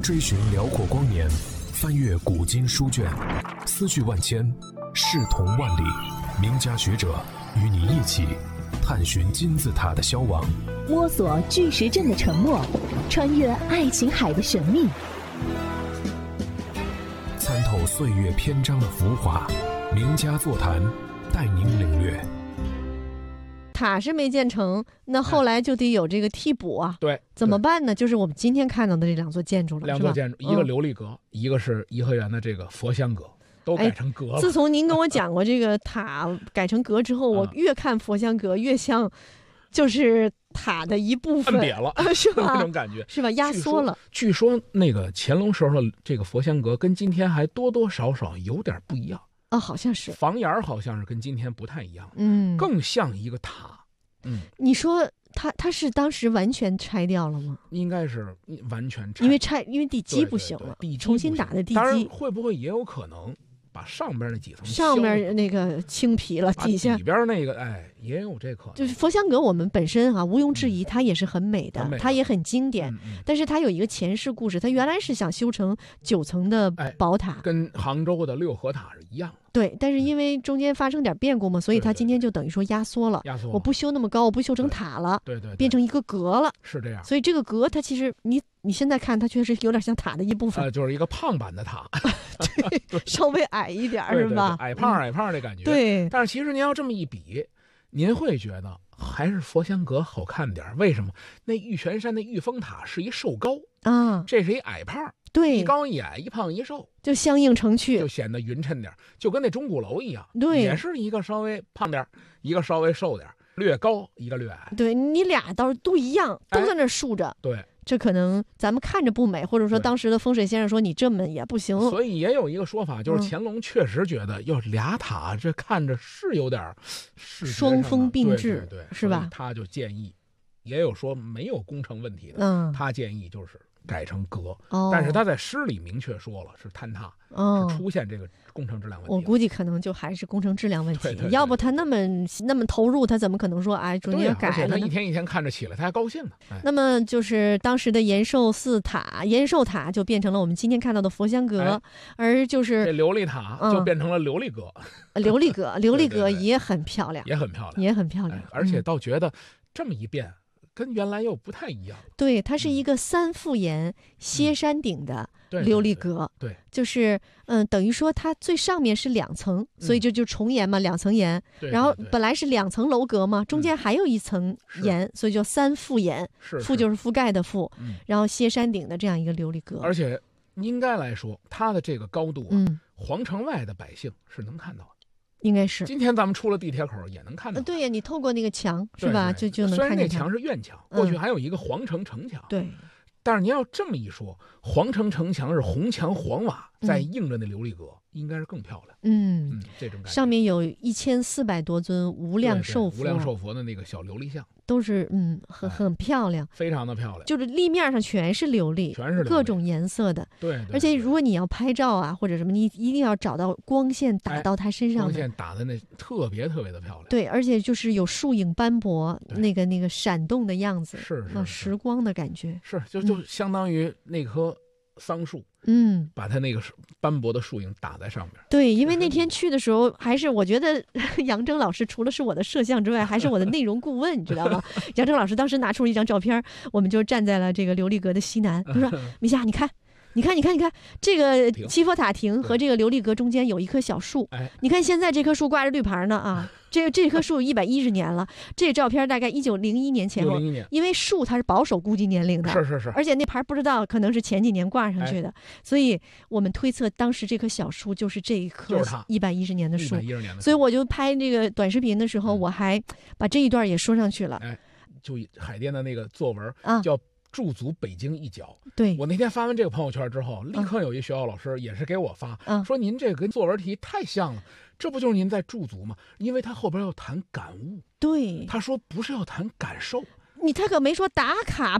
追寻辽阔光年，翻阅古今书卷，思绪万千，视同万里。名家学者与你一起探寻金字塔的消亡， 摸索巨石阵的沉默，穿越爱琴海的神秘， 参透岁月篇章的浮华。名家座谈，带您领略。 塔是没建成，那后来就得有这个替补啊。 对， 怎么办呢？就是我们今天看到的这两座建筑了， 两座建筑，一个琉璃阁，一个是颐和园的这个佛香阁，都改成阁了。 自从您跟我讲过这个塔改成阁之后，我越看佛香阁越像就是塔的一部分， 摁瘪了， 是吧？ 那种感觉是吧？压缩了。 据说那个乾隆时候的这个佛香阁跟今天还多多少少有点不一样。 好像是房檐好像是跟今天不太一样，更像一个塔。 你说它是当时完全拆掉了吗？ 应该是完全拆， 因为地基不行了，重新打的地基。 当然会不会也有可能把上边那几层上面那个青皮了，底下里边那个也有这可能。 就是佛香阁，我们本身毋庸置疑，它也是很美的，它也很经典。但是它有一个前世故事，它原来是想修成9层的宝塔， 跟杭州的六合塔是一样的。 对，但是因为中间发生点变故嘛，所以它今天就等于说压缩了。我不修那么高，我不修成塔了， 对， 变成一个阁了。 是这样。 所以这个阁它其实你现在看它确实有点像塔的一部分， 就是一个胖版的塔， 对，稍微矮一点是吧？ 矮胖的感觉。 对， 但是其实您要这么一比，您会觉得还是佛香阁好看点。为什么？那玉泉山的玉峰塔是一瘦高啊，这是一矮胖。 对， 一高一矮，一胖一瘦， 就相映成趣， 就显得匀称点，就跟那钟鼓楼一样。 对， 也是一个稍微胖点，一个稍微瘦点，略高一个略矮。 对，你俩倒是都一样，都在那竖着。 对， 这可能咱们看着不美，或者说当时的风水先生说你这么也不行。 所以也有一个说法，就是乾隆确实觉得要俩塔，这看着是有点双峰并峙， 对， 是吧？ 他就建议，也有说没有工程问题的，他建议就是改成阁，但是他在诗里明确说了是坍塌，是出现这个工程质量问题。 我估计可能就还是工程质量问题，要不他那么投入，他怎么可能说主你要改了呢？ 而且他一天一天看着起来，他还高兴呢。 那么就是当时的延寿塔就变成了我们今天看到的佛香阁，而就是这琉璃塔就变成了琉璃阁。 琉璃阁也很漂亮， 也很漂亮，而且倒觉得这么一变，跟原来又不太一样。 对，它是一个3复檐歇山顶的琉璃阁。 对， 就是等于说它最上面是2层，所以这就重檐嘛，2层檐。然后本来是2层楼阁嘛，中间还有1层檐，所以叫3复檐。覆就是覆盖的覆，然后歇山顶的这样一个琉璃阁。 而且应该来说，它的这个高度皇城外的百姓是能看到的。 应该是今天咱们出了地铁口也能看到。 对呀，你透过那个墙是吧，就能看见。 虽然那墙是院墙，过去还有一个皇城城墙。 对，但是您要这么一说，皇城城墙是红墙黄瓦，再映着那琉璃阁，应该是更漂亮。这种感觉。 上面有1400多尊无量寿佛， 无量寿佛的那个小琉璃像， 都是很漂亮， 非常的漂亮。 就是立面上全是琉璃，各种颜色的。 对， 而且如果你要拍照啊或者什么，你一定要找到光线打到它身上的， 光线打的那特别特别的漂亮。 对，而且就是有树影斑驳，那个闪动的样子， 是时光的感觉。 是就相当于那棵桑树，把它那个斑驳的树影打在上面。 对，因为那天去的时候，还是我觉得杨铮老师除了是我的摄像之外，还是我的内容顾问，你知道吗？杨铮老师当时拿出了一张照片，我们就站在了这个琉璃阁的西南，他说：“米夏，你看，这个七佛塔亭和这个琉璃阁中间有一棵小树，你看现在这棵树挂着绿牌呢啊。”这棵树110年了，这照片大概1901年前后，因为树它是保守估计年龄的， 是， 而且那牌不知道可能是前几年挂上去的，所以我们推测当时这棵小树就是这一棵110年的树，所以我就拍这个短视频的时候，我还把这一段也说上去了。 就海淀的那个作文叫驻足北京一角。 对， 我那天发完这个朋友圈之后，立刻有一学校老师也是给我发，说您这个跟作文题太像了，这不就是您在驻足吗？因为他后边要谈感悟。 对， 他说不是要谈感受。 他可没说打卡